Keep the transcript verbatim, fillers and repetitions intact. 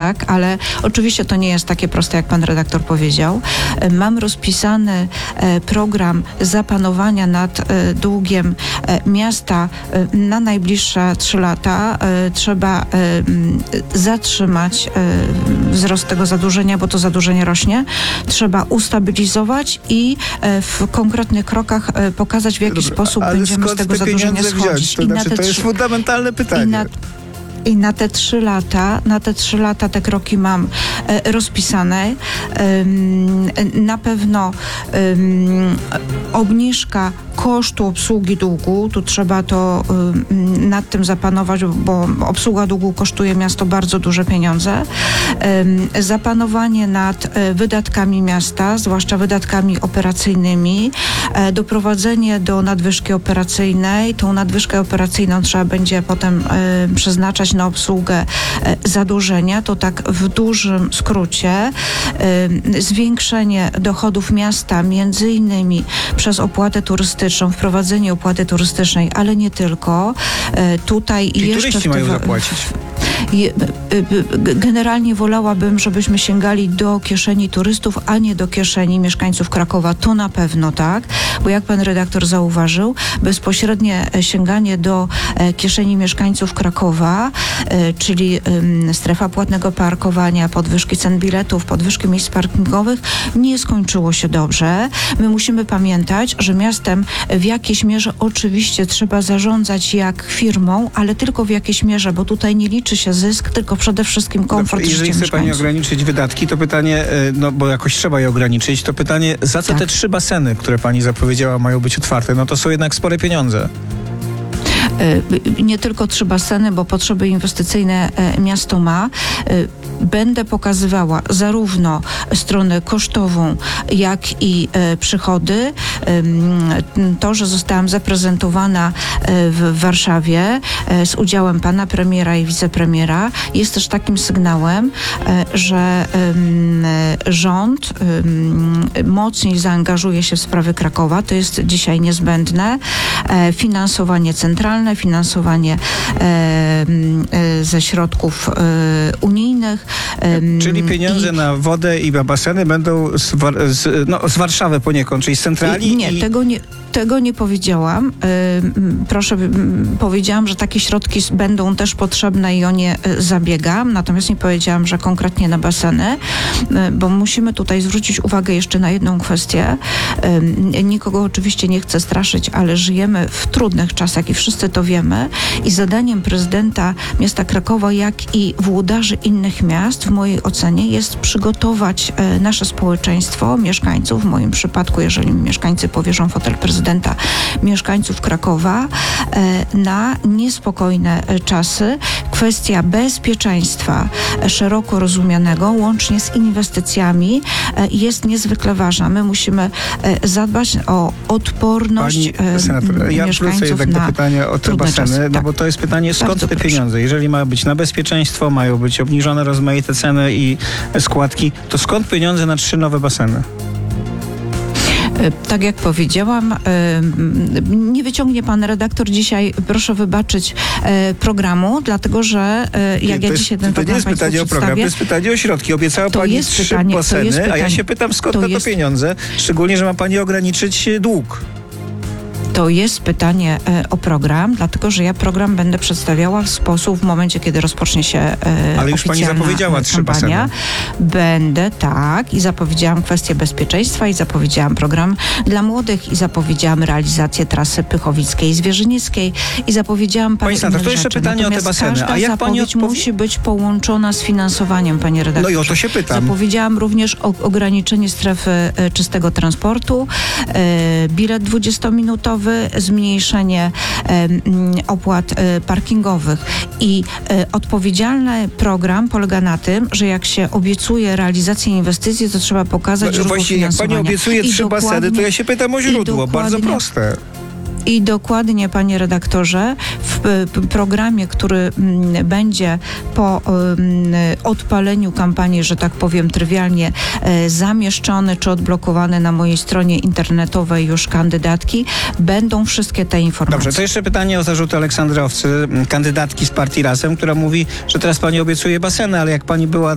tak, ale oczywiście to nie jest takie proste, jak pan redaktor powiedział. Mam rozpisany program zapanowania nad długiem miasta na najbliższe trzy lata. Trzeba zatrzymać wzrost tego zadłużenia, bo to zadłużenie rośnie. Trzeba ustabilizować i w konkretnych krokach pokazać, w jaki Dobrze, sposób będziemy z tego zadłużenia schodzić. To, znaczy, to jest fundamentalne pytanie. I na, I na te trzy lata, na te trzy lata te kroki mam e, rozpisane. Ym, na pewno ym, obniżka kosztu obsługi długu, tu trzeba to ym, nad tym zapanować, bo obsługa długu kosztuje miasto bardzo duże pieniądze. Ym, zapanowanie nad e, wydatkami miasta, zwłaszcza wydatkami operacyjnymi, e, doprowadzenie do nadwyżki operacyjnej. Tą nadwyżkę operacyjną trzeba będzie potem e, przeznaczać na obsługę e, zadłużenia. To tak w dużym skrócie. E, zwiększenie dochodów miasta, między innymi przez opłatę turystyczną, wprowadzenie opłaty turystycznej, ale nie tylko. E, tutaj I jeszcze turyści w mają te, zapłacić. Generalnie wolałabym, żebyśmy sięgali do kieszeni turystów, a nie do kieszeni mieszkańców Krakowa. To na pewno tak, bo jak pan redaktor zauważył, bezpośrednie sięganie do kieszeni mieszkańców Krakowa, czyli strefa płatnego parkowania, podwyżki cen biletów, podwyżki miejsc parkingowych, nie skończyło się dobrze. My musimy pamiętać, że miastem w jakiejś mierze oczywiście trzeba zarządzać jak firmą, ale tylko w jakiejś mierze, bo tutaj nie liczy się zysk, tylko przede wszystkim komfort życia Jeżeli chce mieszkańców. pani ograniczyć wydatki, to pytanie, no bo jakoś trzeba je ograniczyć, to pytanie, za co tak. te trzy baseny, które pani zapowiedziała, mają być otwarte? No to są jednak spore pieniądze. Nie tylko trzy baseny, bo potrzeby inwestycyjne miasto ma. Będę pokazywała zarówno stronę kosztową, jak i przychody. To, że zostałam zaprezentowana w Warszawie z udziałem pana premiera i wicepremiera, jest też takim sygnałem, że rząd mocniej zaangażuje się w sprawy Krakowa. To jest dzisiaj niezbędne. Finansowanie centralne, finansowanie e, e, ze środków e, unijnych. E, Czyli pieniądze i, na wodę i na baseny będą z, z, no, z Warszawy poniekąd, czyli z centrali? Nie, i... tego nie. Tego nie powiedziałam. Proszę, powiedziałam, że takie środki będą też potrzebne i o nie zabiegam. Natomiast nie powiedziałam, że konkretnie na baseny, bo musimy tutaj zwrócić uwagę jeszcze na jedną kwestię. Nikogo oczywiście nie chcę straszyć, ale żyjemy w trudnych czasach i wszyscy to wiemy. I zadaniem prezydenta miasta Krakowa, jak i włodarzy innych miast, w mojej ocenie, jest przygotować nasze społeczeństwo, mieszkańców, w moim przypadku, jeżeli mi mieszkańcy powierzą fotel prezydenta, prezydenta, mieszkańców Krakowa e, na niespokojne e, czasy. Kwestia bezpieczeństwa e, szeroko rozumianego, łącznie z inwestycjami, e, jest niezwykle ważna. My musimy e, zadbać o odporność Pani senator, e, ja mieszkańców wrócę jednak na do pytania o te baseny, czasy. no Tak. bo to jest pytanie, skąd Bardzo te proszę. pieniądze? Jeżeli ma być na bezpieczeństwo, mają być obniżone rozmaite ceny i składki, to skąd pieniądze na trzy nowe baseny? Tak jak powiedziałam, nie wyciągnie pan redaktor dzisiaj, proszę wybaczyć, programu, dlatego że jak to ja jest, dzisiaj ten to nie jest pytanie o program, to jest pytanie o środki. Obiecała to pani jest trzy pytanie, baseny, jest pytanie, a ja się pytam, skąd to na to jest, pieniądze? Szczególnie, że ma pani ograniczyć dług. To jest pytanie e, o program, dlatego że ja program będę przedstawiała w sposób w momencie, kiedy rozpocznie się e, Ale już pani zapowiedziała trzy kampania. baseny. Będę, tak, i zapowiedziałam kwestię bezpieczeństwa, i zapowiedziałam program dla młodych, i zapowiedziałam realizację trasy Pychowickiej, Zwierzynickiej, i zapowiedziałam parę Pani senator, innych to jeszcze rzeczy. pytanie o te baseny. Każda A jak pani zapowiedź odpowie... musi być połączona z finansowaniem, panie redaktorze. No i o to się pytam. Zapowiedziałam również o, ograniczenie strefy e, czystego transportu, e, bilet dwudziestominutowy, zmniejszenie e, opłat e, parkingowych i e, odpowiedzialny program polega na tym, że jak się obiecuje realizację inwestycji, to trzeba pokazać No, źródło właśnie, jak pani finansowania. obiecuje I trzy baseny, to ja się pytam o źródło. Bardzo proste. I dokładnie, panie redaktorze, w p- programie, który m, będzie po m, odpaleniu kampanii, że tak powiem trywialnie, e, zamieszczony czy odblokowany na mojej stronie internetowej już kandydatki, będą wszystkie te informacje. Dobrze, to jeszcze pytanie o zarzuty Aleksandry Owcy, kandydatki z partii Razem, która mówi, że teraz pani obiecuje baseny, ale jak pani była